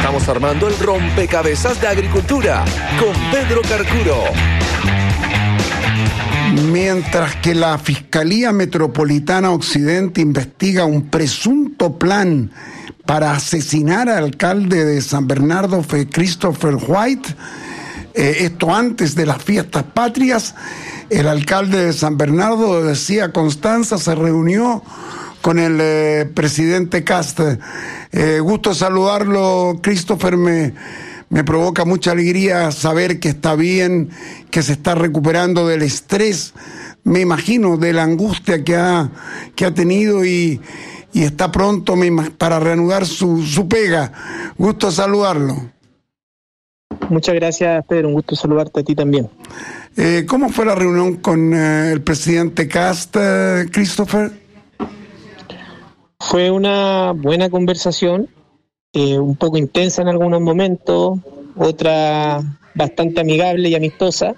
Estamos armando el rompecabezas de agricultura con Pedro Carcuro. Mientras que la Fiscalía Metropolitana Occidente investiga un presunto plan para asesinar al alcalde de San Bernardo, Christopher White, esto antes de las fiestas patrias, el alcalde de San Bernardo, decía Constanza, se reunió con el presidente Kast. Gusto saludarlo, Christopher. Me provoca mucha alegría saber que está bien, que se está recuperando del estrés, me imagino, de la angustia que ha tenido y está pronto para reanudar su pega. Gusto saludarlo. Muchas gracias, Pedro. Un gusto saludarte a ti también. ¿Cómo fue la reunión con el presidente Kast, Christopher? Fue una buena conversación. Un poco intensa en algunos momentos, otra bastante amigable y amistosa.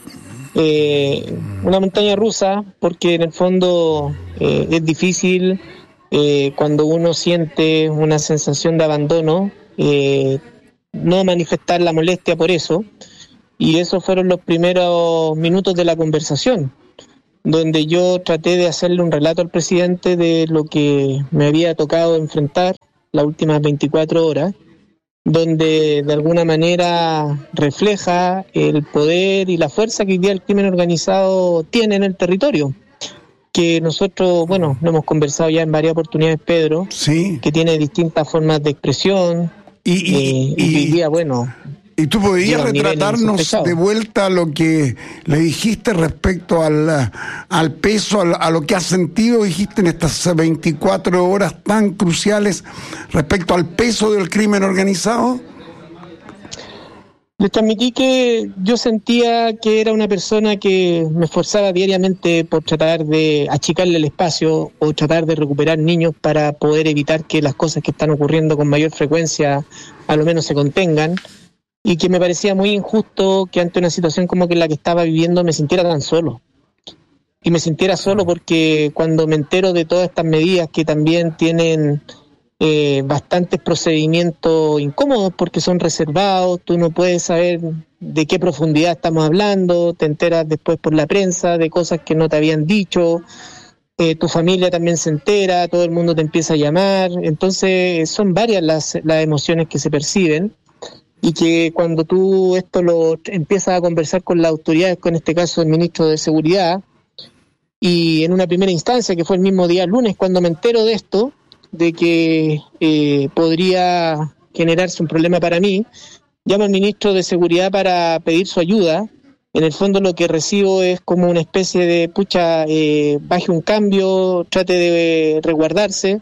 Una montaña rusa, porque en el fondo es difícil cuando uno siente una sensación de abandono, no manifestar la molestia por eso. Y esos fueron los primeros minutos de la conversación, donde yo traté de hacerle un relato al presidente de lo que me había tocado enfrentar las últimas 24 horas, donde de alguna manera refleja el poder y la fuerza que hoy día el crimen organizado tiene en el territorio, que nosotros, bueno, lo hemos conversado ya en varias oportunidades, Pedro, sí, que tiene distintas formas de expresión, y hoy día, bueno... ¿Y tú podrías retratarnos de vuelta lo que le dijiste respecto al peso, a lo que has sentido, dijiste, en estas 24 horas tan cruciales respecto al peso del crimen organizado? Les transmití que yo sentía que era una persona que me esforzaba diariamente por tratar de achicarle el espacio o tratar de recuperar niños para poder evitar que las cosas que están ocurriendo con mayor frecuencia a lo menos se contengan. Y que me parecía muy injusto que ante una situación como que la que estaba viviendo me sintiera tan solo. Y me sintiera solo porque cuando me entero de todas estas medidas que también tienen bastantes procedimientos incómodos porque son reservados, tú no puedes saber de qué profundidad estamos hablando, te enteras después por la prensa de cosas que no te habían dicho, tu familia también se entera, todo el mundo te empieza a llamar, entonces son varias las emociones que se perciben. Y que cuando tú esto lo empiezas a conversar con las autoridades, con este caso el ministro de Seguridad, y en una primera instancia, que fue el mismo día lunes, cuando me entero de esto, de que podría generarse un problema para mí, llamo al ministro de Seguridad para pedir su ayuda. En el fondo lo que recibo es como una especie de, baje un cambio, trate de resguardarse,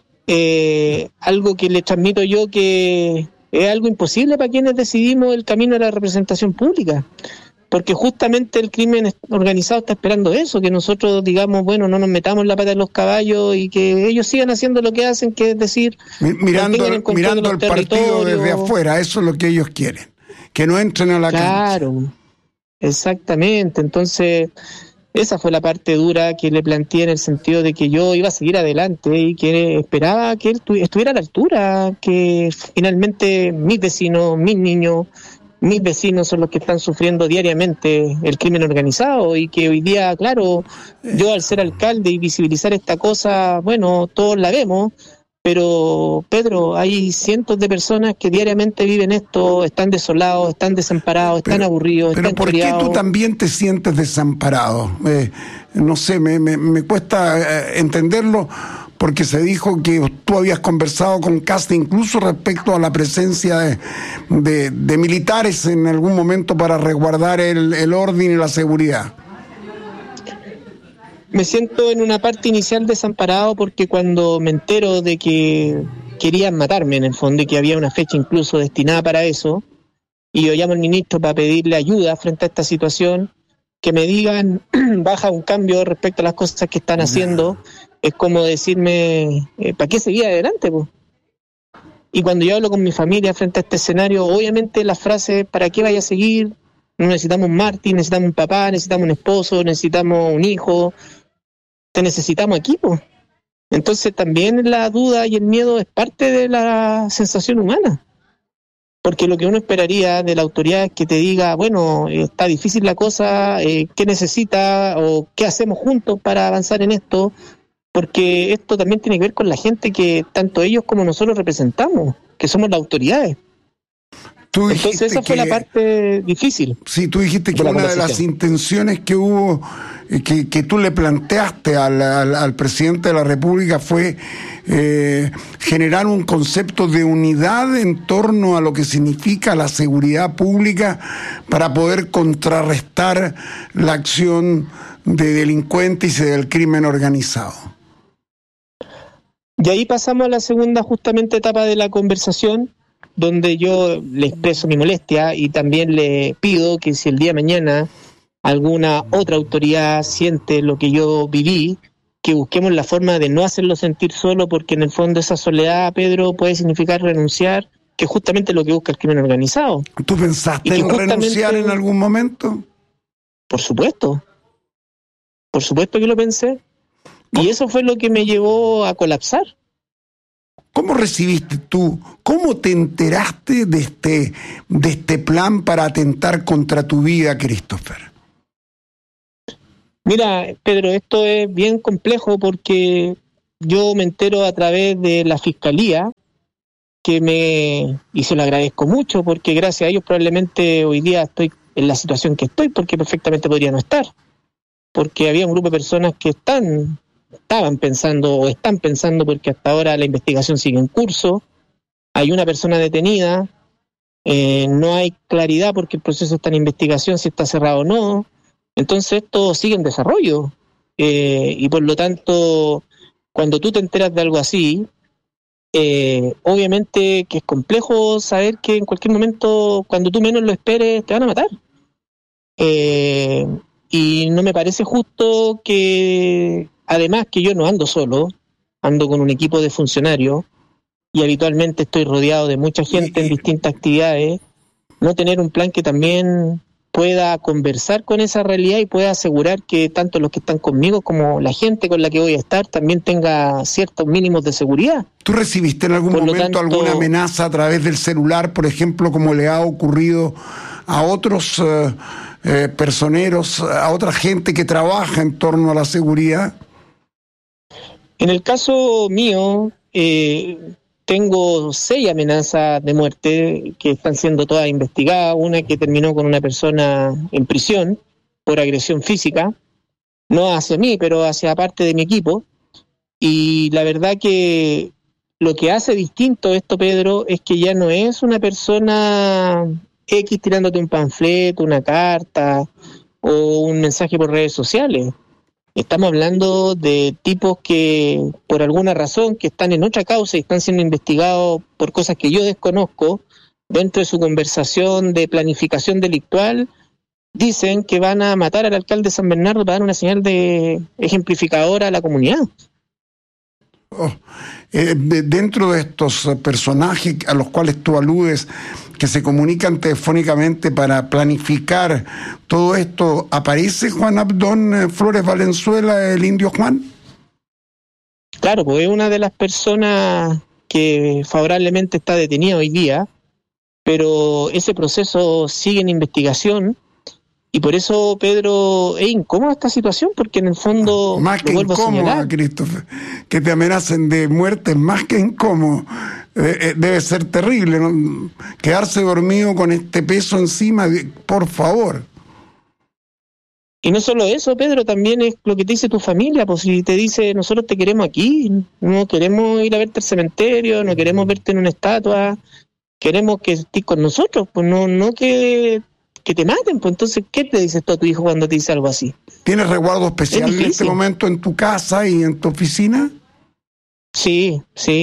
algo que le transmito yo que... es algo imposible para quienes decidimos el camino de la representación pública, porque justamente el crimen organizado está esperando eso, que nosotros digamos, bueno, no nos metamos la pata en los caballos y que ellos sigan haciendo lo que hacen, que es decir, mirando al partido desde afuera. Eso es lo que ellos quieren, que no entren a la cancha. Claro, exactamente. Entonces esa fue la parte dura que le planteé, en el sentido de que yo iba a seguir adelante y que esperaba que él estuviera a la altura, que finalmente mis vecinos, mis niños, mis vecinos son los que están sufriendo diariamente el crimen organizado, y que hoy día, claro, yo al ser alcalde y visibilizar esta cosa, bueno, todos la vemos, pero Pedro, hay cientos de personas que diariamente viven esto, están desolados, están desamparados, están aburridos, pero están ¿por criados? qué tú también te sientes desamparado? No sé, me cuesta entenderlo, porque se dijo que tú habías conversado con Kast incluso respecto a la presencia de militares en algún momento para resguardar el orden y la seguridad. Me siento en una parte inicial desamparado porque cuando me entero de que querían matarme, en el fondo, y que había una fecha incluso destinada para eso, y yo llamo al ministro para pedirle ayuda frente a esta situación, que me digan baja un cambio respecto a las cosas que están haciendo, es como decirme, ¿para qué seguir adelante, po? Y cuando yo hablo con mi familia frente a este escenario, obviamente las frases, ¿para qué vaya a seguir? No necesitamos un mártir, necesitamos un papá, necesitamos un esposo, necesitamos un hijo, te necesitamos aquí, po. Entonces también la duda y el miedo es parte de la sensación humana. Porque lo que uno esperaría de la autoridad es que te diga, bueno, está difícil la cosa, ¿qué necesita o qué hacemos juntos para avanzar en esto? Porque esto también tiene que ver con la gente que tanto ellos como nosotros representamos, que somos las autoridades. Entonces esa fue la parte difícil. Sí, tú dijiste que una de las intenciones que hubo, que tú le planteaste al presidente de la República fue generar un concepto de unidad en torno a lo que significa la seguridad pública para poder contrarrestar la acción de delincuentes y del crimen organizado. Y ahí pasamos a la segunda justamente etapa de la conversación, donde yo le expreso mi molestia y también le pido que si el día de mañana alguna otra autoridad siente lo que yo viví, que busquemos la forma de no hacerlo sentir solo, porque en el fondo esa soledad, Pedro, puede significar renunciar, que es justamente lo que busca el crimen organizado. ¿Tú pensaste en renunciar en algún momento? Por supuesto que lo pensé, y eso fue lo que me llevó a colapsar. ¿Cómo recibiste tú, cómo te enteraste de este plan para atentar contra tu vida, Christopher? Mira, Pedro, esto es bien complejo porque yo me entero a través de la Fiscalía, y se lo agradezco mucho porque gracias a ellos probablemente hoy día estoy en la situación que estoy, porque perfectamente podría no estar, porque había un grupo de personas que estaban pensando o están pensando, porque hasta ahora la investigación sigue en curso, hay una persona detenida, no hay claridad porque el proceso está en investigación, si está cerrado o no, entonces esto sigue en desarrollo, y por lo tanto, cuando tú te enteras de algo así, obviamente que es complejo saber que en cualquier momento, cuando tú menos lo esperes, te van a matar. Y no me parece justo que, además que yo no ando solo, ando con un equipo de funcionarios y habitualmente estoy rodeado de mucha gente en distintas actividades, no tener un plan que también pueda conversar con esa realidad y pueda asegurar que tanto los que están conmigo como la gente con la que voy a estar también tenga ciertos mínimos de seguridad. ¿Tú recibiste en algún momento alguna amenaza a través del celular, por ejemplo, como le ha ocurrido a otros personeros, a otra gente que trabaja en torno a la seguridad? En el caso mío, tengo 6 amenazas de muerte que están siendo todas investigadas, una que terminó con una persona en prisión por agresión física, no hacia mí, pero hacia parte de mi equipo, y la verdad que lo que hace distinto esto, Pedro, es que ya no es una persona X tirándote un panfleto, una carta o un mensaje por redes sociales. Estamos hablando de tipos que, por alguna razón, que están en otra causa y están siendo investigados por cosas que yo desconozco, dentro de su conversación de planificación delictual, dicen que van a matar al alcalde de San Bernardo para dar una señal de ejemplificadora a la comunidad. Dentro de estos personajes a los cuales tú aludes, que se comunican telefónicamente para planificar todo esto, ¿aparece Juan Abdón Flores Valenzuela, el Indio Juan? Claro, pues es una de las personas que favorablemente está detenida hoy día, pero ese proceso sigue en investigación. Y por eso, Pedro, es incómoda esta situación, porque en el fondo... Más que incómoda, Christopher. Que te amenacen de muerte, más que incómodo. Debe ser terrible, ¿no? Quedarse dormido con este peso encima, por favor. Y no solo eso, Pedro, también es lo que te dice tu familia. Pues si te dice, nosotros te queremos aquí, no queremos ir a verte al cementerio, no queremos verte en una estatua, queremos que estés con nosotros, pues no que te maten, pues entonces, ¿qué te dices tú a tu hijo cuando te dice algo así? ¿Tienes resguardo especial en este momento en tu casa y en tu oficina? Sí.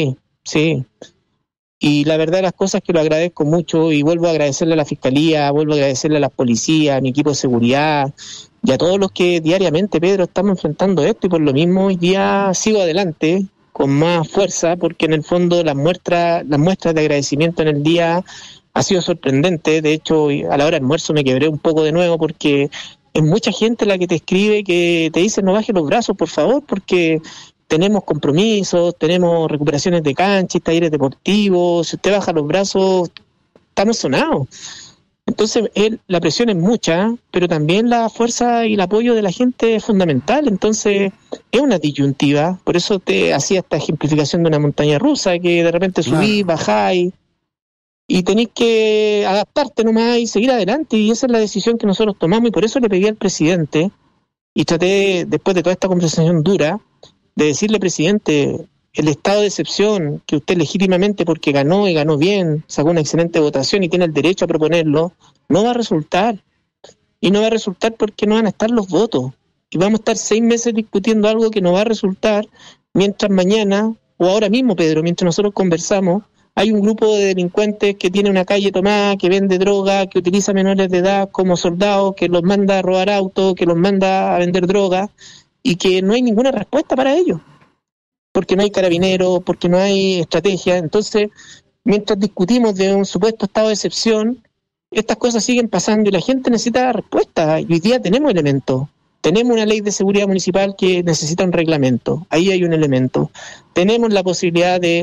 Y la verdad de las cosas es que lo agradezco mucho y vuelvo a agradecerle a la Fiscalía, vuelvo a agradecerle a las policías, a mi equipo de seguridad y a todos los que diariamente, Pedro, estamos enfrentando esto, y por lo mismo hoy día sigo adelante con más fuerza, porque en el fondo las muestras de agradecimiento en el día ha sido sorprendente. De hecho, a la hora del almuerzo me quebré un poco de nuevo, porque es mucha gente la que te escribe, que te dice no bajes los brazos, por favor, porque tenemos compromisos, tenemos recuperaciones de canchas, talleres deportivos. Si usted baja los brazos, estamos sonados. Entonces, la presión es mucha, pero también la fuerza y el apoyo de la gente es fundamental. Entonces, es una disyuntiva. Por eso te hacía esta ejemplificación de una montaña rusa, que de repente subís, bajáis, y tenéis que adaptarte nomás y seguir adelante. Y esa es la decisión que nosotros tomamos, y por eso le pedí al presidente, y traté, después de toda esta conversación dura, de decirle, presidente, el estado de excepción que usted legítimamente, porque ganó y ganó bien, sacó una excelente votación y tiene el derecho a proponerlo, no va a resultar. Y no va a resultar porque no van a estar los votos. Y vamos a estar 6 meses discutiendo algo que no va a resultar, mientras mañana, o ahora mismo, Pedro, mientras nosotros conversamos, hay un grupo de delincuentes que tiene una calle tomada, que vende droga, que utiliza menores de edad como soldados, que los manda a robar autos, que los manda a vender droga, y que no hay ninguna respuesta para ellos. Porque no hay carabineros, porque no hay estrategia. Entonces, mientras discutimos de un supuesto estado de excepción, estas cosas siguen pasando y la gente necesita respuesta. Y hoy día tenemos elementos. Tenemos una ley de seguridad municipal que necesita un reglamento. Ahí hay un elemento. Tenemos la posibilidad de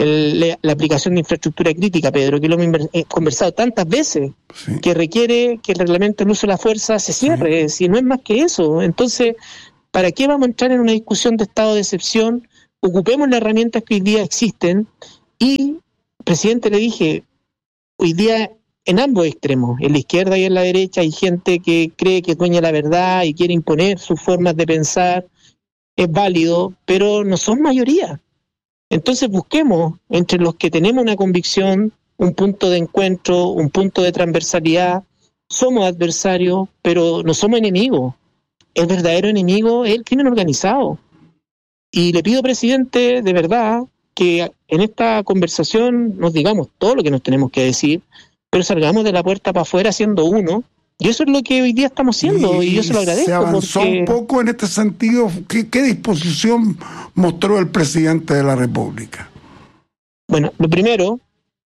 la aplicación de infraestructura crítica, Pedro, que lo hemos conversado tantas veces, sí, que requiere que el reglamento del uso de la fuerza se cierre, sí, si no es más que eso. Entonces, ¿para qué vamos a entrar en una discusión de estado de excepción? Ocupemos las herramientas que hoy día existen. Y, presidente, le dije, hoy día en ambos extremos, en la izquierda y en la derecha, hay gente que cree que es dueña de la verdad y quiere imponer sus formas de pensar. Es válido, pero no son mayoría. Entonces busquemos entre los que tenemos una convicción, un punto de encuentro, un punto de transversalidad. Somos adversarios, pero no somos enemigos. El verdadero enemigo es el crimen organizado. Y le pido, presidente, de verdad, que en esta conversación nos digamos todo lo que nos tenemos que decir, pero salgamos de la puerta para afuera siendo uno. Y eso es lo que hoy día estamos haciendo, y yo se lo agradezco. Se avanzó un poco en este sentido. ¿Qué disposición mostró el presidente de la República? Bueno, lo primero,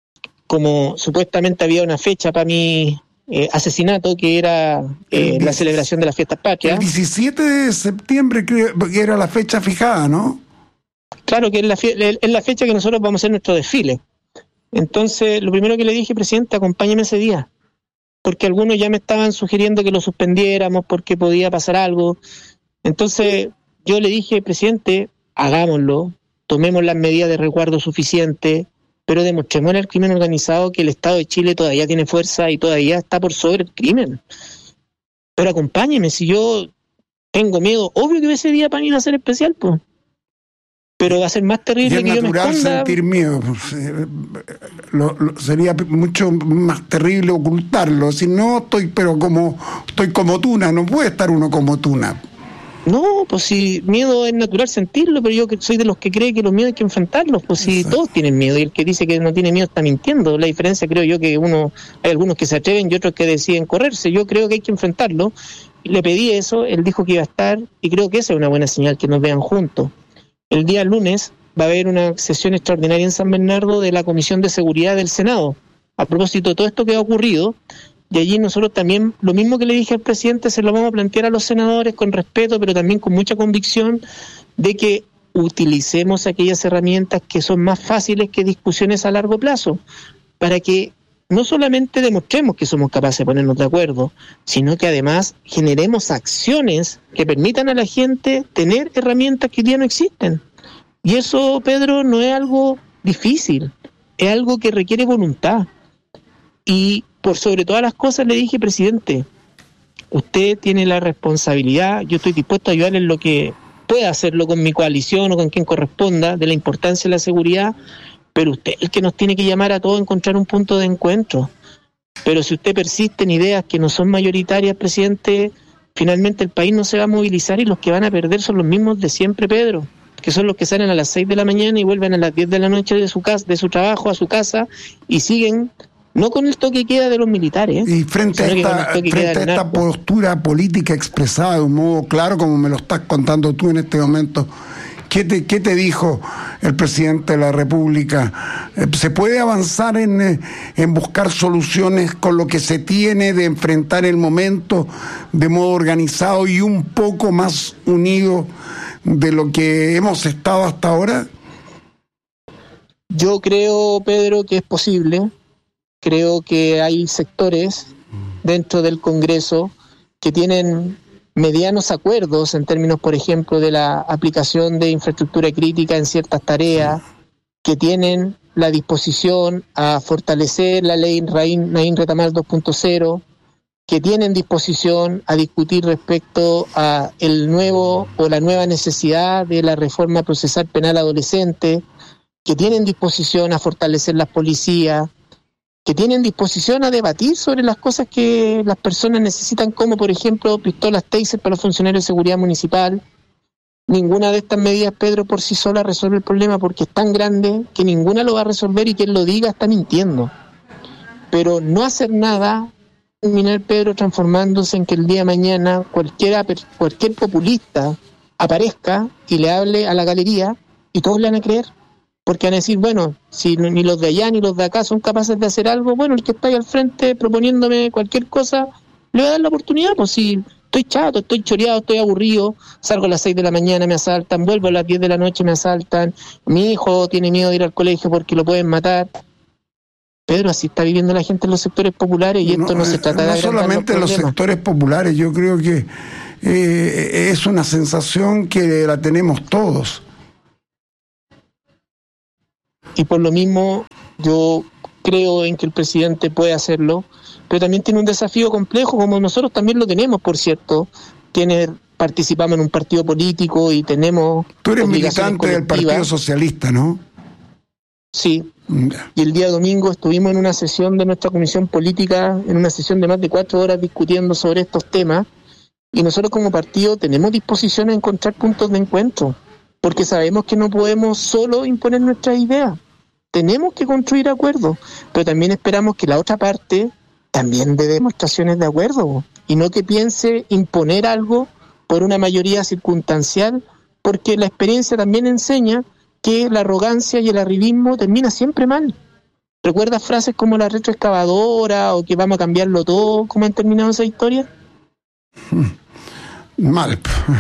como supuestamente había una fecha para mi asesinato, que era la celebración de las fiestas patrias. El 17 de septiembre creo que era la fecha fijada, ¿no? Claro, que es la fecha que nosotros vamos a hacer nuestro desfile. Entonces, lo primero que le dije, presidente, acompáñeme ese día, porque algunos ya me estaban sugiriendo que lo suspendiéramos porque podía pasar algo. Entonces yo le dije, presidente, hagámoslo, tomemos las medidas de resguardo suficientes, pero demostremos al crimen organizado que el Estado de Chile todavía tiene fuerza y todavía está por sobre el crimen. Pero acompáñeme, si yo tengo miedo, obvio que ese día para mí va a ser especial, pues. Pero va a ser más terrible que yo me esconda. Es natural sentir miedo. Sería mucho más terrible ocultarlo. Si no, estoy como tuna. No puede estar uno como tuna. No, pues si miedo es natural sentirlo, pero yo soy de los que cree que los miedos hay que enfrentarlos. Pues si todos tienen miedo, y el que dice que no tiene miedo está mintiendo. La diferencia, creo yo, que hay algunos que se atreven y otros que deciden correrse. Yo creo que hay que enfrentarlo. Le pedí eso, él dijo que iba a estar, y creo que esa es una buena señal, que nos vean juntos. El día lunes va a haber una sesión extraordinaria en San Bernardo de la Comisión de Seguridad del Senado, a propósito de todo esto que ha ocurrido, y allí nosotros también, lo mismo que le dije al presidente, se lo vamos a plantear a los senadores con respeto, pero también con mucha convicción de que utilicemos aquellas herramientas que son más fáciles que discusiones a largo plazo, para que no solamente demostremos que somos capaces de ponernos de acuerdo, sino que además generemos acciones que permitan a la gente tener herramientas que hoy día no existen. Y eso, Pedro, no es algo difícil, es algo que requiere voluntad. Y por sobre todas las cosas le dije, presidente, usted tiene la responsabilidad, yo estoy dispuesto a ayudarle en lo que pueda hacerlo con mi coalición o con quien corresponda, de la importancia de la seguridad, pero usted es el que nos tiene que llamar a todos a encontrar un punto de encuentro. Pero si usted persiste en ideas que no son mayoritarias, presidente, finalmente el país no se va a movilizar y los que van a perder son los mismos de siempre, Pedro, que son los que salen a las 6 de la mañana y vuelven a las 10 de la noche de su casa, de su trabajo a su casa, y siguen, no con el toque queda de los militares. Y frente a esta postura política expresada de un modo claro, como me lo estás contando tú en este momento, ¿qué te dijo el presidente de la República? ¿Se puede avanzar en buscar soluciones con lo que se tiene, de enfrentar el momento de modo organizado y un poco más unido de lo que hemos estado hasta ahora? Yo creo, Pedro, que es posible. creo que hay sectores dentro del Congreso que tienen medianos acuerdos en términos, por ejemplo, de la aplicación de infraestructura crítica en ciertas tareas, que tienen la disposición a fortalecer la ley Naín Retamal 2.0, que tienen disposición a discutir respecto a el nuevo o la nueva necesidad de la reforma procesal penal adolescente, que tienen disposición a fortalecer las policías, que tienen disposición a debatir sobre las cosas que las personas necesitan, como por ejemplo pistolas taser para los funcionarios de seguridad municipal. Ninguna de estas medidas, Pedro, por sí sola resuelve el problema, porque es tan grande que ninguna lo va a resolver, y quien lo diga está mintiendo. Pero no hacer nada, terminar, Pedro, transformándose en que el día de mañana cualquier populista aparezca y le hable a la galería y todos le van a creer. Porque van a decir, bueno, si ni los de allá ni los de acá son capaces de hacer algo, bueno, el que está ahí al frente proponiéndome cualquier cosa, le voy a dar la oportunidad. Pues si estoy chato, estoy choreado, estoy aburrido, salgo a las 6 de la mañana, me asaltan, vuelvo a las 10 de la noche, me asaltan, mi hijo tiene miedo de ir al colegio porque lo pueden matar. Pedro, así está viviendo la gente en los sectores populares, y esto no se trata de no agrandar solamente en los sectores populares, yo creo que es una sensación que la tenemos todos. Y por lo mismo yo creo en que el presidente puede hacerlo, pero también tiene un desafío complejo, como nosotros también lo tenemos, por cierto. Participamos en un partido político y tenemos... Tú eres militante del Partido Socialista, ¿no? Sí. Y el día domingo estuvimos en una sesión de nuestra comisión política, en una sesión de más de 4 horas discutiendo sobre estos temas, y nosotros como partido tenemos disposición a encontrar puntos de encuentro, porque sabemos que no podemos solo imponer nuestras ideas. Tenemos que construir acuerdos, pero también esperamos que la otra parte también dé demostraciones de acuerdo, y no que piense imponer algo por una mayoría circunstancial, porque la experiencia también enseña que la arrogancia y el arribismo termina siempre mal. ¿Recuerdas frases como la retroexcavadora o que vamos a cambiarlo todo? ¿Cómo han terminado esa historia? Mal.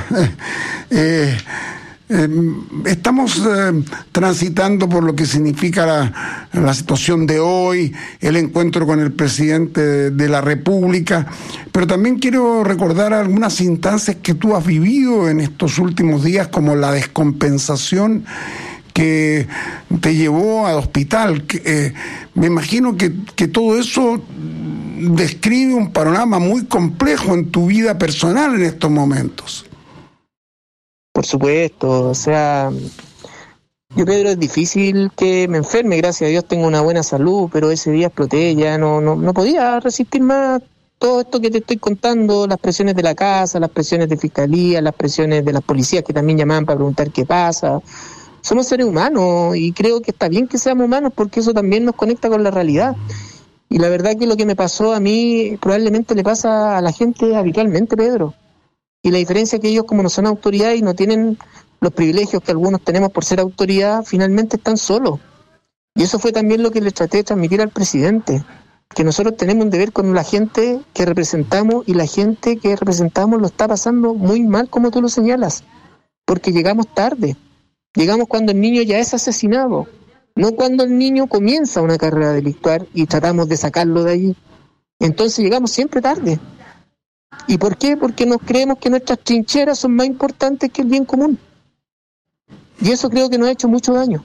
Estamos transitando por lo que significa la situación de hoy, el encuentro con el presidente de la República, pero también quiero recordar algunas instancias que tú has vivido en estos últimos días, como la descompensación que te llevó al hospital. Me imagino que todo eso describe un panorama muy complejo en tu vida personal en estos momentos. Por supuesto, o sea, yo, Pedro, es difícil que me enferme, gracias a Dios tengo una buena salud, pero ese día exploté, ya no podía resistir más todo esto que te estoy contando, las presiones de la casa, las presiones de fiscalía, las presiones de las policías que también llamaban para preguntar qué pasa. Somos seres humanos y creo que está bien que seamos humanos, porque eso también nos conecta con la realidad. Y la verdad que lo que me pasó a mí probablemente le pasa a la gente habitualmente, Pedro. Y la diferencia es que ellos, como no son autoridad y no tienen los privilegios que algunos tenemos por ser autoridad, finalmente están solos. Y eso fue también lo que le traté de transmitir al presidente, que nosotros tenemos un deber con la gente que representamos, y la gente que representamos lo está pasando muy mal, como tú lo señalas, porque llegamos tarde. Llegamos cuando el niño ya es asesinado, no cuando el niño comienza una carrera delictual y tratamos de sacarlo de allí. Entonces llegamos siempre tarde. ¿Y por qué? Porque nos creemos que nuestras trincheras son más importantes que el bien común. Y eso creo que nos ha hecho mucho daño.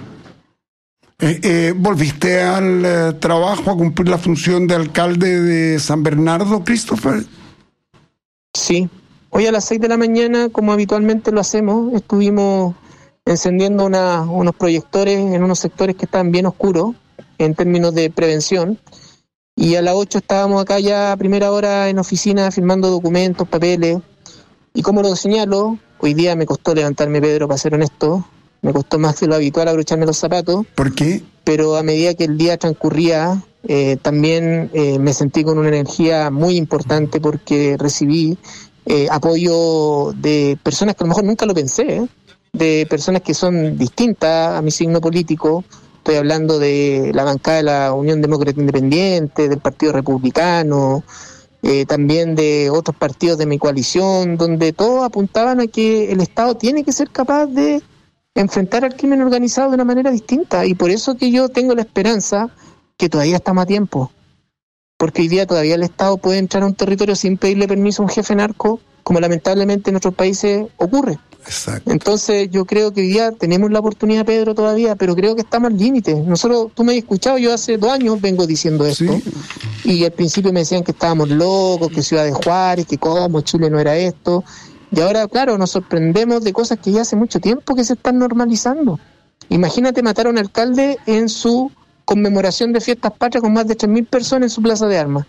¿Volviste al trabajo a cumplir la función de alcalde de San Bernardo, Christopher? Sí. Hoy a las 6 de la mañana, como habitualmente lo hacemos, estuvimos encendiendo unos proyectores en unos sectores que estaban bien oscuros en términos de prevención. Y a las 8 estábamos acá ya a primera hora en oficina firmando documentos, papeles. Y como lo señalo, hoy día me costó levantarme, Pedro, para ser honesto. Me costó más que lo habitual abrocharme los zapatos. ¿Por qué? Pero a medida que el día transcurría, también me sentí con una energía muy importante, porque recibí apoyo de personas que a lo mejor nunca lo pensé, de personas que son distintas a mi signo político. Estoy hablando de la bancada de la Unión Demócrata Independiente, del Partido Republicano, también de otros partidos de mi coalición, donde todos apuntaban a que el Estado tiene que ser capaz de enfrentar al crimen organizado de una manera distinta. Y por eso que yo tengo la esperanza que todavía estamos a tiempo, porque hoy día todavía el Estado puede entrar a un territorio sin pedirle permiso a un jefe narco, como lamentablemente en otros países ocurre. Exacto. Entonces yo creo que hoy día tenemos la oportunidad, Pedro, todavía, pero creo que estamos al límite. Nosotros, tú me has escuchado, yo hace 2 años vengo diciendo esto, Sí. Y al principio me decían que estábamos locos, que Ciudad de Juárez, que cómo Chile no era esto, y ahora, claro, nos sorprendemos de cosas que ya hace mucho tiempo que se están normalizando. Imagínate matar a un alcalde en su conmemoración de fiestas patrias con más de 3.000 personas en su plaza de armas.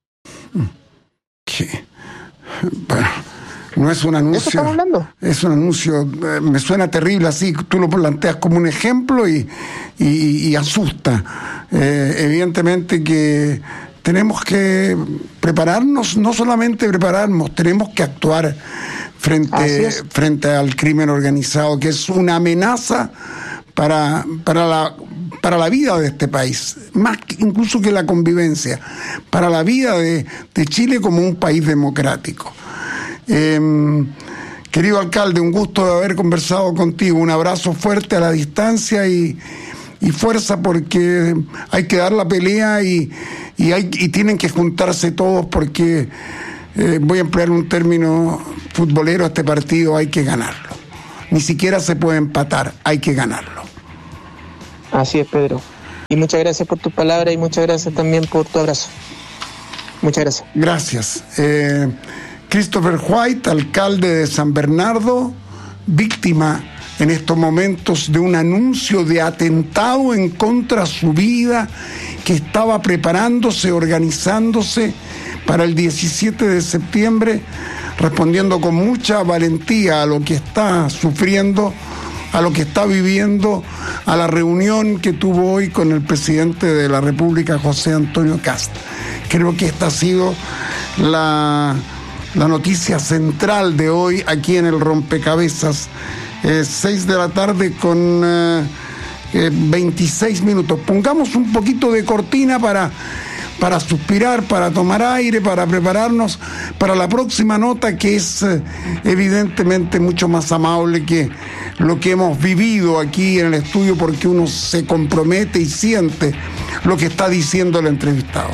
¿Qué? Bueno, no es un ¿Eso anuncio. estamos hablando? Es un anuncio, me suena terrible así, tú lo planteas como un ejemplo y asusta. Evidentemente que tenemos que prepararnos, no solamente prepararnos, tenemos que actuar frente al crimen organizado, que es una amenaza para la vida de este país, más incluso que la convivencia, para la vida de Chile como un país democrático. Querido alcalde, un gusto de haber conversado contigo, un abrazo fuerte a la distancia y fuerza, porque hay que dar la pelea y tienen que juntarse todos, porque voy a emplear un término futbolero, este partido hay que ganarlo, ni siquiera se puede empatar, hay que ganarlo. Así es, Pedro. Y muchas gracias por tus palabras y muchas gracias también por tu abrazo. Muchas gracias. Gracias. Christopher White, alcalde de San Bernardo, víctima en estos momentos de un anuncio de atentado en contra de su vida, que estaba preparándose, organizándose para el 17 de septiembre, respondiendo con mucha valentía a lo que está sufriendo, a lo que está viviendo, a la reunión que tuvo hoy con el presidente de la República, José Antonio Kast. Creo que esta ha sido la noticia central de hoy aquí en el Rompecabezas. 6 de la tarde con 26 minutos. Pongamos un poquito de cortina para suspirar, para tomar aire, para prepararnos para la próxima nota, que es evidentemente mucho más amable que lo que hemos vivido aquí en el estudio, porque uno se compromete y siente lo que está diciendo el entrevistado.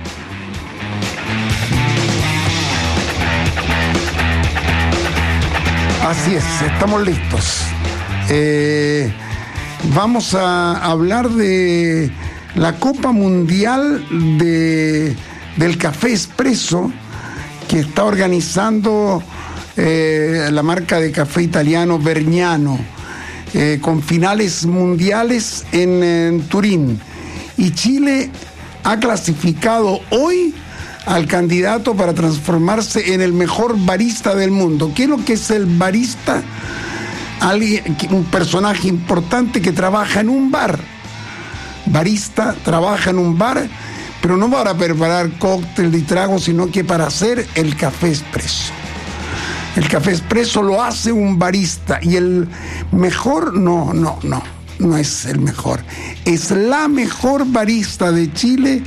Así es, estamos listos. Vamos a hablar de la Copa Mundial del Café Espresso, que está organizando la marca de café italiano Vergnano, con finales mundiales en Turín. Y Chile ha clasificado hoy al candidato para transformarse en el mejor barista del mundo. ¿Qué es lo que es el barista? Un personaje importante que trabaja en un bar. Barista trabaja en un bar, pero no para preparar cóctel y tragos, sino que para hacer el café espresso. El café espresso lo hace un barista, y el mejor, no es el mejor, es la mejor barista de Chile,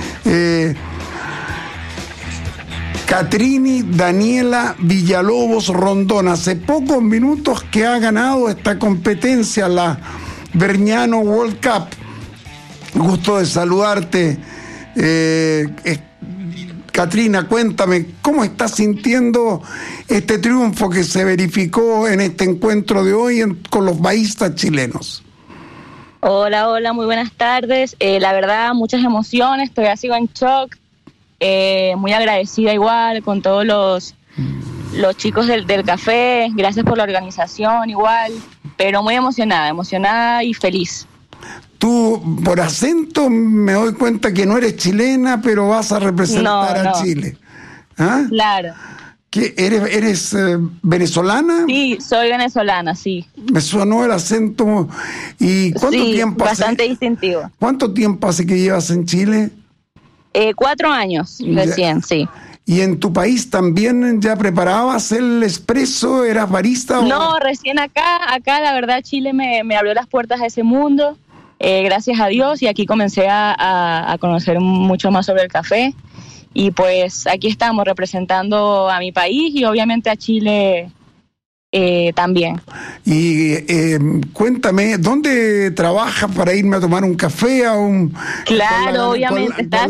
Catrini Daniela Villalobos Rondón. Hace pocos minutos que ha ganado esta competencia, la Vergnano World Cup. Gusto de saludarte. Catrina, cuéntame, ¿cómo estás sintiendo este triunfo que se verificó en este encuentro de hoy con los baristas chilenos? Hola, muy buenas tardes. La verdad, muchas emociones, todavía sigo en shock. Muy agradecida igual con todos los chicos del café. Gracias por la organización igual, pero muy emocionada y feliz. Tú, por acento, me doy cuenta que no eres chilena, pero vas a representar a Chile. ¿Ah? Claro. ¿Qué, eres venezolana? Sí, soy venezolana, sí. Me sonó el acento. ¿Y cuánto tiempo hace? Bastante distintivo. ¿Cuánto tiempo hace que llevas en Chile? 4 años recién, sí. ¿Y en tu país también ya preparabas el espresso? ¿Eras barista? No, recién acá la verdad Chile me abrió las puertas a ese mundo. Gracias a Dios, y aquí comencé a conocer mucho más sobre el café, y pues aquí estamos representando a mi país y obviamente a Chile también. Y cuéntame, ¿dónde trabajas para irme a tomar un café a un... Claro, obviamente, estás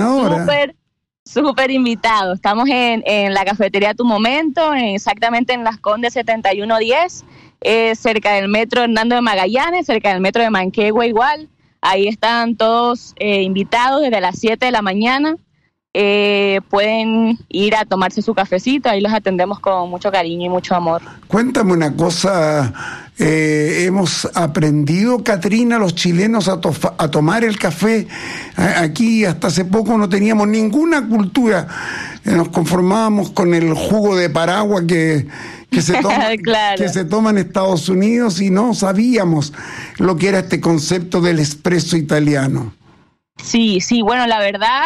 súper invitado. Estamos en la cafetería Tu Momento, exactamente en Las Condes 7110, cerca del metro Hernando de Magallanes, cerca del metro de Manquehue igual. Ahí están todos invitados desde las 7 de la mañana. Pueden ir a tomarse su cafecito, ahí los atendemos con mucho cariño y mucho amor. Cuéntame una cosa, hemos aprendido, Catrina, los chilenos a tomar el café. Aquí hasta hace poco no teníamos ninguna cultura, nos conformábamos con el jugo de Paragua que se toma, claro, que se toma en Estados Unidos, y no sabíamos lo que era este concepto del espresso italiano. Sí, bueno, la verdad,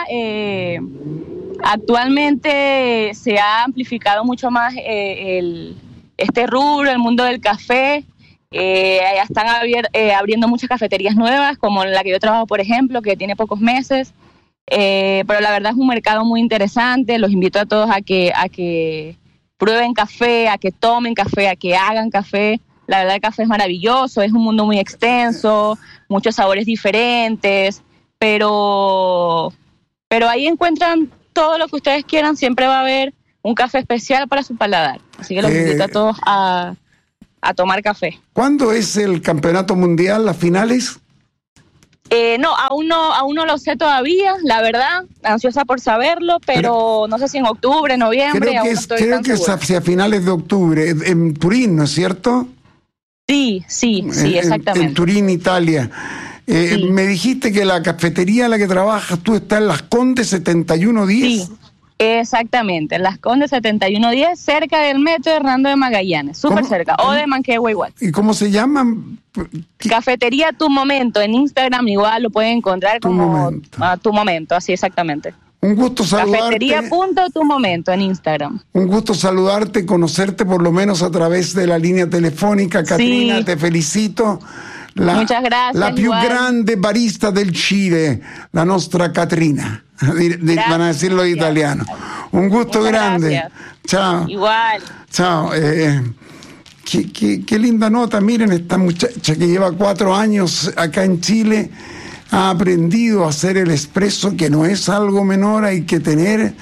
actualmente se ha amplificado mucho más este rubro, el mundo del café. Ya están abriendo muchas cafeterías nuevas, como la que yo trabajo, por ejemplo, que tiene pocos meses. Pero la verdad es un mercado muy interesante. Los invito a todos a que prueben café, a que tomen café, a que hagan café. La verdad, el café es maravilloso, es un mundo muy extenso, muchos sabores diferentes. Pero ahí encuentran todo lo que ustedes quieran. Siempre va a haber un café especial para su paladar. Así que los invito a todos a tomar café. ¿Cuándo es el campeonato mundial, las finales? No, aún no lo sé todavía, la verdad, ansiosa por saberlo, pero no sé si en octubre, noviembre. Creo que es hacia finales de octubre, en Turín, ¿no es cierto? Sí, exactamente. En Turín, Italia. Sí. Me dijiste que la cafetería en la que trabajas tú está en Las Condes 7110. Sí, exactamente, en Las Condes 7110, cerca del metro Hernando de Magallanes, súper cerca, o de Manquehue igual. ¿Y cómo se llama? Cafetería Tu Momento, en Instagram igual lo pueden encontrar como Tu Momento, así exactamente. Un gusto saludarte. Cafetería.tumomento en Instagram. Un gusto saludarte, conocerte por lo menos a través de la línea telefónica. Catrina, sí. Te felicito. Muchas gracias. La più grande barista del Chile, la nostra Catrina. Van a decirlo en italiano. Un gusto muchas grande. Gracias. Chao. Igual. Chao. Qué linda nota. Miren, esta muchacha que lleva 4 años acá en Chile ha aprendido a hacer el espresso, que no es algo menor, hay que tener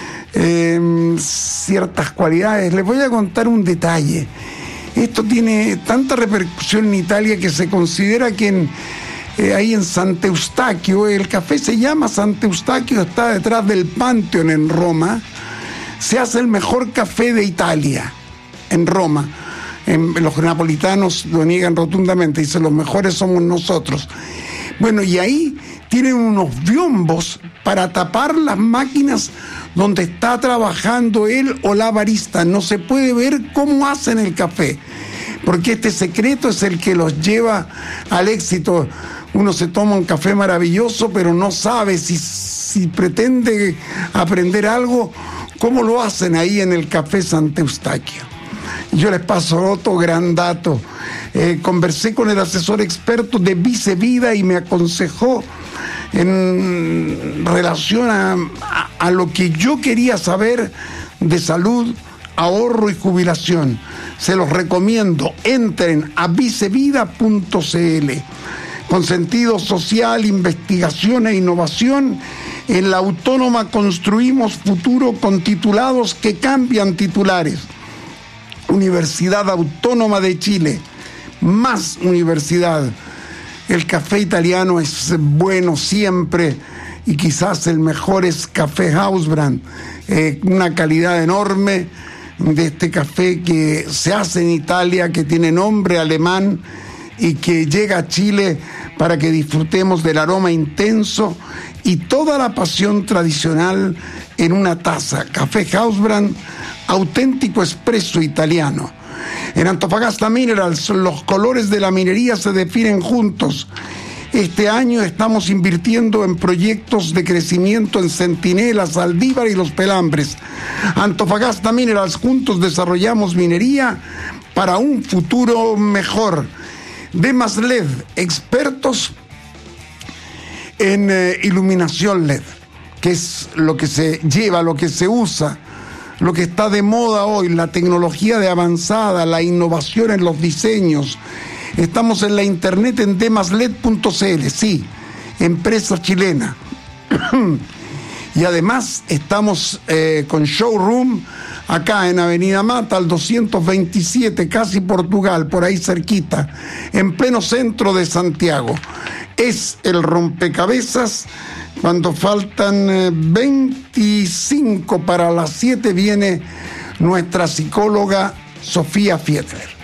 ciertas cualidades. Les voy a contar un detalle. Esto tiene tanta repercusión en Italia que se considera que ahí en Sant'Eustachio, el café se llama Sant'Eustachio, está detrás del Pantheon en Roma, se hace el mejor café de Italia en Roma. Los napolitanos lo niegan rotundamente, dicen los mejores somos nosotros. Bueno, y ahí tienen unos biombos para tapar las máquinas donde está trabajando él o la barista. No se puede ver cómo hacen el café, porque este secreto es el que los lleva al éxito. Uno se toma un café maravilloso, pero no sabe si pretende aprender algo, cómo lo hacen ahí en el Café Sant'Eustachio. Yo les paso otro gran dato. Conversé con el asesor experto de Vicevida y me aconsejó en relación a lo que yo quería saber de salud, ahorro y jubilación. Se los recomiendo. Entren a vicevida.cl. Con sentido social, investigación e innovación, en la Autónoma construimos futuro con titulados que cambian titulares. Universidad Autónoma de Chile, más universidad. El café italiano es bueno siempre y quizás el mejor es Café Hausbrand, una calidad enorme de este café que se hace en Italia, que tiene nombre alemán y que llega a Chile para que disfrutemos del aroma intenso y toda la pasión tradicional en una taza. Café Hausbrand, auténtico espresso italiano. En Antofagasta Minerals, los colores de la minería se definen juntos. Este año estamos invirtiendo en proyectos de crecimiento en Centinela, Saldívar y Los Pelambres. Antofagasta Minerals, juntos desarrollamos minería para un futuro mejor. Demas LED, expertos en iluminación LED, que es lo que se lleva, lo que se usa lo que está de moda hoy, la tecnología de avanzada, la innovación en los diseños. Estamos en la internet en demaslet.cl, sí, empresa chilena. Y además estamos con showroom acá en Avenida Mata, al 227, casi Portugal, por ahí cerquita, en pleno centro de Santiago. Es el rompecabezas. Cuando faltan 25 para las 7 viene nuestra psicóloga Sofía Fiedler.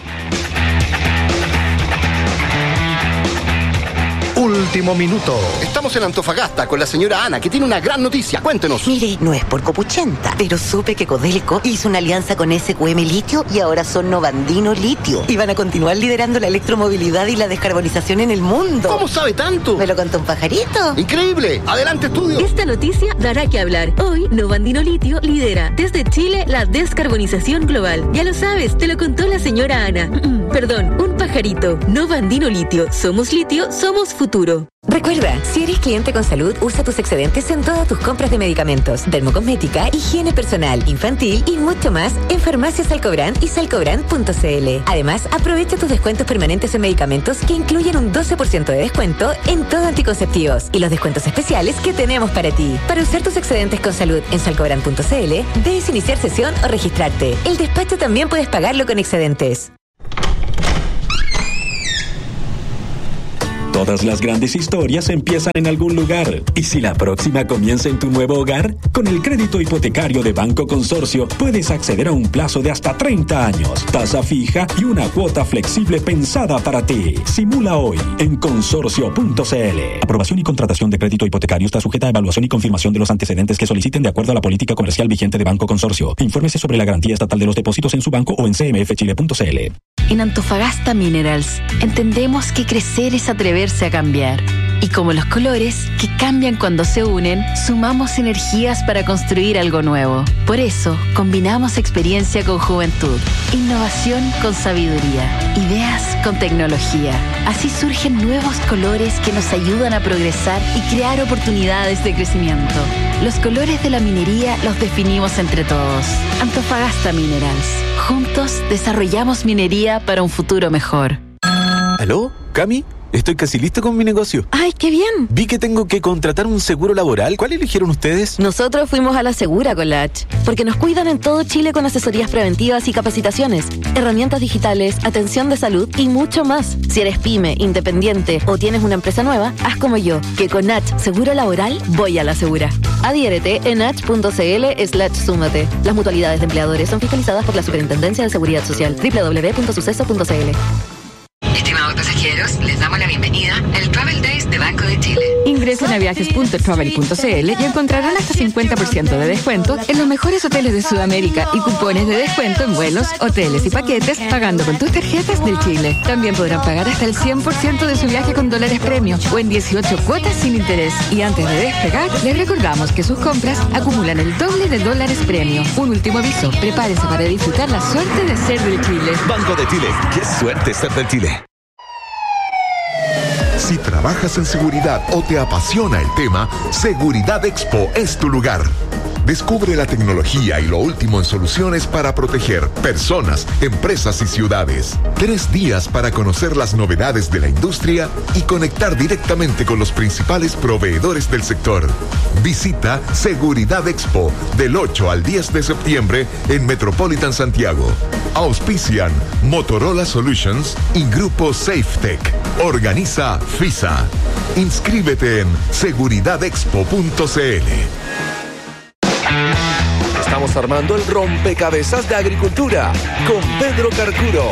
Último minuto. Estamos en Antofagasta con la señora Ana, que tiene una gran noticia. Cuéntenos. Mire, no es por copuchenta, pero supe que Codelco hizo una alianza con SQM Litio y ahora son Novandino Litio. Y van a continuar liderando la electromovilidad y la descarbonización en el mundo. ¿Cómo sabe tanto? ¿Me lo contó un pajarito? ¡Increíble! ¡Adelante, estudio! Esta noticia dará que hablar. Hoy, Novandino Litio lidera desde Chile la descarbonización global. Ya lo sabes, te lo contó la señora Ana. Perdón, un pajarito. Novandino Litio. Somos litio, somos futuro. Recuerda, si eres cliente con salud, usa tus excedentes en todas tus compras de medicamentos, dermocosmética, higiene personal, infantil y mucho más en Farmacias Salcobrand y salcobrand.cl. Además, aprovecha tus descuentos permanentes en medicamentos que incluyen un 12% de descuento en todo anticonceptivos y los descuentos especiales que tenemos para ti. Para usar tus excedentes con salud en salcobrand.cl, debes iniciar sesión o registrarte. El despacho también puedes pagarlo con excedentes. Todas las grandes historias empiezan en algún lugar. ¿Y si la próxima comienza en tu nuevo hogar? Con el crédito hipotecario de Banco Consorcio puedes acceder a un plazo de hasta 30 años, tasa fija y una cuota flexible pensada para ti. Simula hoy en consorcio.cl. Aprobación y contratación de crédito hipotecario está sujeta a evaluación y confirmación de los antecedentes que soliciten de acuerdo a la política comercial vigente de Banco Consorcio. Infórmese sobre la garantía estatal de los depósitos en su banco o en cmfchile.cl. En Antofagasta Minerals entendemos que crecer es atreverse a cambiar. Y como los colores, que cambian cuando se unen, sumamos energías para construir algo nuevo. Por eso, combinamos experiencia con juventud, innovación con sabiduría, ideas con tecnología. Así surgen nuevos colores que nos ayudan a progresar y crear oportunidades de crecimiento. Los colores de la minería los definimos entre todos. Antofagasta Minerals. Juntos desarrollamos minería para un futuro mejor. ¿Aló? ¿Cami? Estoy casi listo con mi negocio. ¡Ay, qué bien! Vi que tengo que contratar un seguro laboral. ¿Cuál eligieron ustedes? Nosotros fuimos a la Segura con la H, porque nos cuidan en todo Chile con asesorías preventivas y capacitaciones, herramientas digitales, atención de salud y mucho más. Si eres pyme, independiente o tienes una empresa nueva, haz como yo, que con H Seguro Laboral voy a la Segura. Adhiérete en h.cl/súmate. Las mutualidades de empleadores son fiscalizadas por la Superintendencia de Seguridad Social. www.suceso.cl. Estimados pasajeros, les damos la bienvenida al Travel Days de Banco de Chile. Ingresen a viajes.travel.cl y encontrarán hasta 50% de descuento en los mejores hoteles de Sudamérica y cupones de descuento en vuelos, hoteles y paquetes pagando con tus tarjetas del Chile. También podrán pagar hasta el 100% de su viaje con dólares premio o en 18 cuotas sin interés. Y antes de despegar, les recordamos que sus compras acumulan el doble de dólares premio. Un último aviso, prepárense para disfrutar la suerte de ser del Chile. Banco de Chile, qué suerte ser del Chile. Si trabajas en seguridad o te apasiona el tema, Seguridad Expo es tu lugar. Descubre la tecnología y lo último en soluciones para proteger personas, empresas y ciudades. 3 días para conocer las novedades de la industria y conectar directamente con los principales proveedores del sector. Visita Seguridad Expo del 8 al 10 de septiembre en Metropolitan Santiago. Auspician Motorola Solutions y Grupo SafeTech. Organiza FISA. Inscríbete en seguridadexpo.cl. Estamos armando el rompecabezas de agricultura con Pedro Carcuro.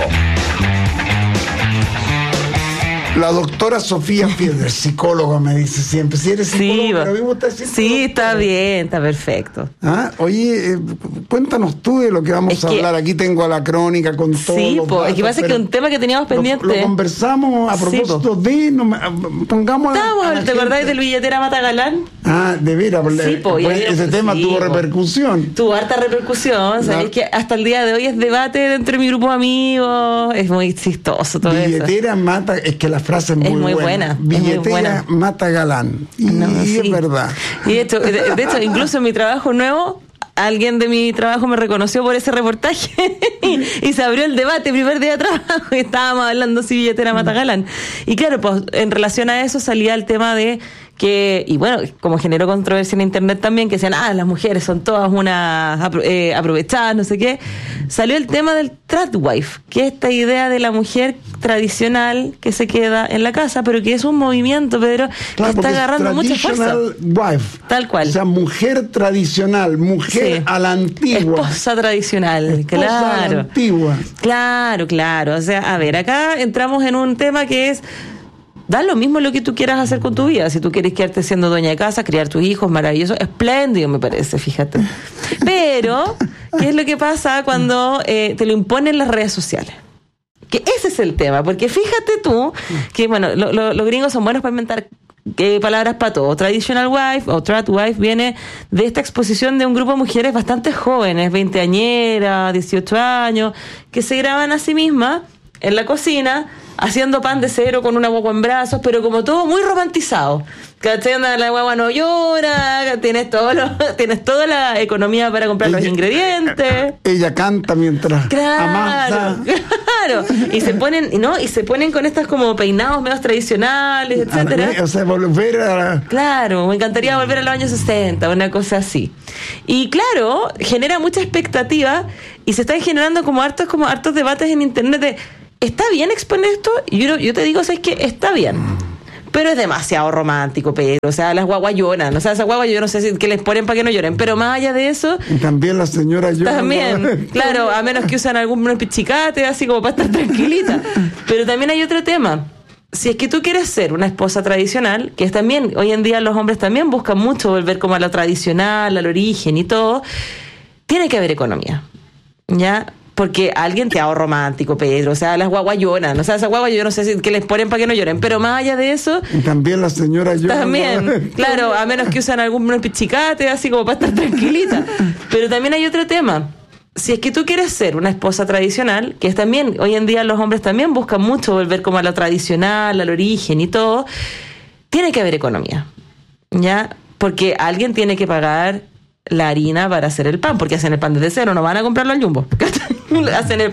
La doctora Sofía Fiedler, psicóloga, me dice siempre. Si eres psicóloga, sí, pero mismo estás siendo sí, doctora. está bien, está perfecto. ¿Ah? Oye, cuéntanos tú de lo que vamos a hablar. Aquí tengo a la crónica con todo. Sí, es que pasa que un tema que teníamos pendiente. Lo conversamos a propósito de. Pongamos. ¿Te acordás del billetera Mata Galán? Ah, de veras. Sí, ese tema tuvo repercusión. Tuvo harta repercusión. Sabes que hasta el día de hoy es debate dentro de mi grupo de amigos. Es muy chistoso todo eso. Billetera mata. Es que la frase es muy buena. Billetera mata galán. Y es verdad. Y de hecho, incluso en mi trabajo nuevo, alguien de mi trabajo me reconoció por ese reportaje y se abrió el debate, primer día de trabajo, y estábamos hablando si billetera mata galán. Y claro, pues en relación a eso salía el tema de que, y bueno, como generó controversia en internet también, que decían, las mujeres son todas unas aprovechadas, no sé qué. Salió el tema del tradwife, que es esta idea de la mujer tradicional que se queda en la casa, pero que es un movimiento, Pedro, claro, que está agarrando mucha fuerza. Wife. Tal cual. O sea, mujer tradicional, mujer a la antigua. Esposa tradicional, Esposa a la antigua. Claro. O sea, a ver, acá entramos en un tema que es... Da lo mismo lo que tú quieras hacer con tu vida. Si tú quieres quedarte siendo dueña de casa, criar tus hijos, maravilloso, espléndido me parece, fíjate. Pero, ¿qué es lo que pasa cuando te lo imponen las redes sociales? Que ese es el tema, porque fíjate tú que, bueno, los gringos son buenos para inventar palabras para todo. Traditional wife o trad wife viene de esta exposición de un grupo de mujeres bastante jóvenes, 20añeras, 18 años, que se graban a sí mismas en la cocina haciendo pan de cero con una guagua en brazos, pero como todo muy romantizado. ¿Cachai? La guagua no llora, tienes toda la economía para comprar los ingredientes. Ella canta mientras amasa. Claro. Y se ponen con estas como peinados medios tradicionales, etcétera. O sea, volver a... Claro, me encantaría volver a los años 60, una cosa así. Y claro, genera mucha expectativa y se están generando como hartos debates en internet de ¿está bien exponer esto? Y yo te digo, ¿sabes qué? Está bien. Pero es demasiado romántico, Pedro. O sea, las guaguas lloran. O sea, esas guaguas yo no sé si que les ponen para que no lloren. Pero más allá de eso... Y también la señora llora. También, claro, a menos que usan algunos pichicates, así como para estar tranquilita. Pero también hay otro tema. Si es que tú quieres ser una esposa tradicional, que es también, hoy en día los hombres también buscan mucho volver como a lo tradicional, al origen y todo, tiene que haber economía. ¿Ya? Porque alguien te hago romántico, Pedro. O sea, las guaguas lloran. O sea, esas guaguas yo no sé si que les ponen para que no lloren. Pero más allá de eso... Y también la señora llora. También, claro, a menos que usan algunos pichicates, así como para estar tranquilita. Pero también hay otro tema. Si es que tú quieres ser una esposa tradicional, que es también, hoy en día los hombres también buscan mucho volver como a lo tradicional, al origen y todo, tiene que haber economía. ¿Ya? Porque alguien tiene que pagar la harina para hacer el pan, porque hacen el pan desde cero, no van a comprarlo al Jumbo. Hacen el